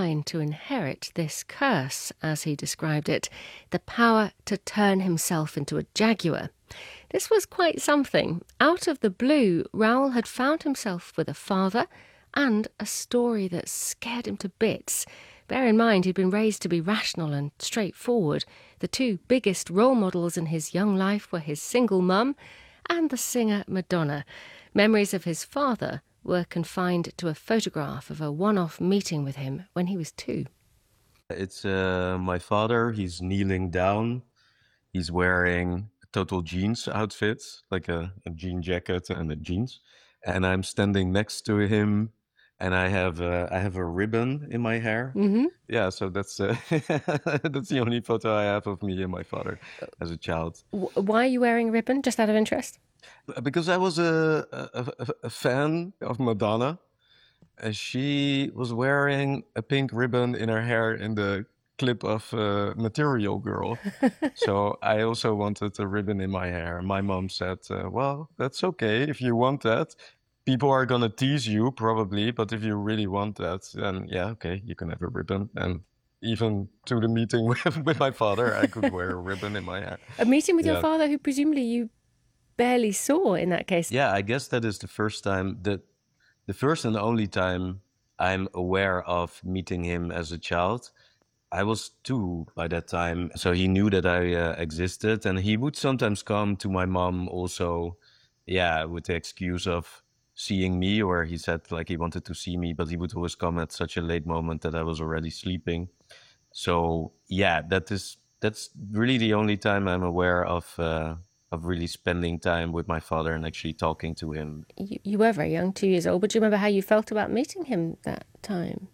destined to inherit this curse, as he described it, the power to turn himself into a jaguar. This was quite something. Out of the blue, Raoul had found himself with a father and a story that scared him to bits. Bear in mind, he'd been raised to be rational and straightforward. The two biggest role models in his young life were his single mum and the singer Madonna. Memories of his father were confined to a photograph of a one-off meeting with him when he was 2. It's my father. He's kneeling down. He's wearing a total jeans outfit, like a jean jacket and a jeans. And I'm standing next to him, and I have a ribbon in my hair. Mm-hmm. Yeah, so that's that's the only photo I have of me and my father as a child. Why are you wearing a ribbon, just out of interest? Because I was a fan of Madonna, and she was wearing a pink ribbon in her hair in the clip of Material Girl. So I also wanted a ribbon in my hair. My mom said, well, that's okay if you want that. People are going to tease you probably, but if you really want that, then yeah, okay, you can have a ribbon. And even to the meeting with my father, I could wear a ribbon in my hair. A meeting with your Yeah. father who presumably you barely saw in that case. Yeah, I guess that is the first time, the first and only time I'm aware of meeting him as a child. I was 2 by that time, so he knew that I existed, and he would sometimes come to my mom also, yeah, with the excuse of seeing me, or he said like he wanted to see me, but he would always come at such a late moment that I was already sleeping. So yeah, that's really the only time I'm aware of really spending time with my father and actually talking to him. You were very young, 2 years old, but do you remember how you felt about meeting him that time?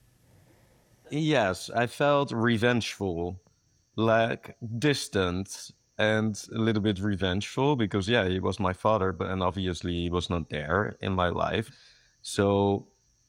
Yes, I felt revengeful, like distant and a little bit revengeful because, yeah, he was my father, but and obviously he was not there in my life. So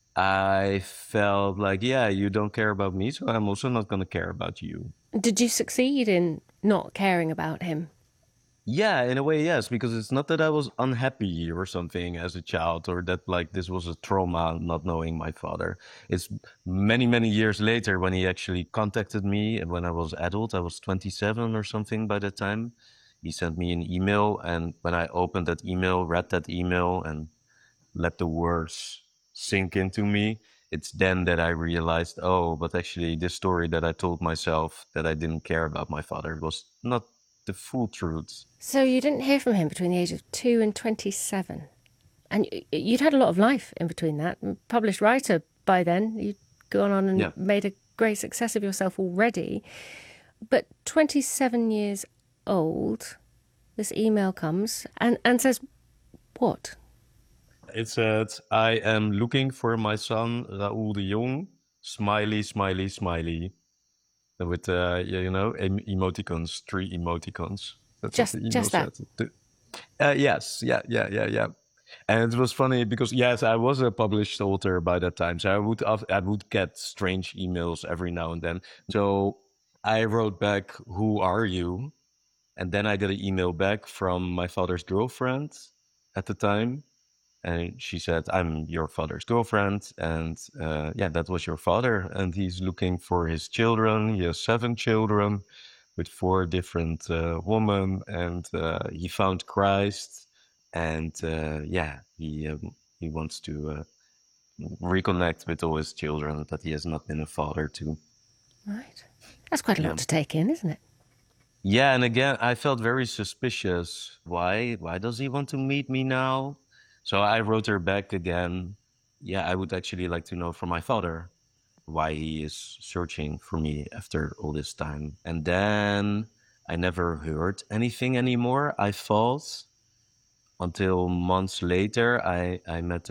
I felt like, yeah, you don't care about me, so I'm also not going to care about you. Did you succeed in not caring about him? Yeah, in a way, yes, because it's not that I was unhappy or something as a child or that like this was a trauma not knowing my father. It's many, many years later when he actually contacted me and when I was adult, I was 27 or something by that time. He sent me an email, and when I opened that email, read that email and let the words sink into me, it's then that I realized, oh, but actually this story that I told myself that I didn't care about my father was not the full truth. So you didn't hear from him between the age of 2 and 27. And you'd had a lot of life in between that. Published writer by then. You'd gone on and Yeah. made a great success of yourself already. But 27 years old, this email comes and says, what? It said, I am looking for my son, Raoul de Jong. Smiley, smiley, smiley. With, emoticons, 3 emoticons. That's what the email Just that. said. Yes, yeah. And it was funny because, yes, I was a published author by that time. So I would get strange emails every now and then. So I wrote back, who are you? And then I got an email back from my father's girlfriend at the time. And she said, I'm your father's girlfriend. And yeah, that was your father. And he's looking for his children. He has 7 children with 4 different women. And he found Christ. And yeah, he wants to reconnect with all his children that he has not been a father to. Right. That's quite a lot to take in, isn't it? Yeah, and again, I felt very suspicious. Why? Why does he want to meet me now? So I wrote her back again. Yeah, I would actually like to know from my father why he is searching for me after all this time. And then I never heard anything anymore, I thought, until months later. I met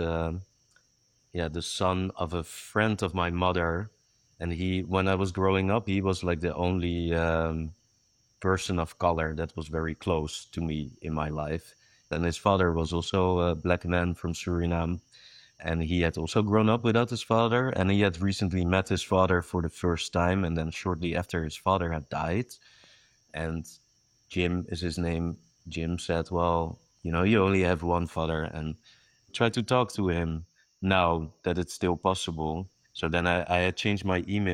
the son of a friend of my mother. And when I was growing up, he was like the only person of color that was very close to me in my life. And his father was also a black man from Suriname. And he had also grown up without his father. And he had recently met his father for the first time. And then shortly after, his father had died. And Jim is his name. Jim said, well, you only have one father. And try to talk to him now that it's still possible. So then I had changed my email